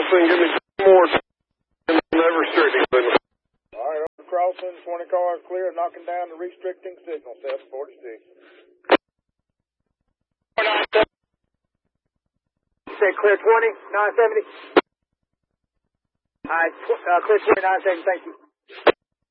crossing, give me 2 more and never restricting signal. All right, over crossing, 20 cars clear, knocking down the restricting signal, 746. Say clear 20, 970. All right, clear 20, 970, thank you.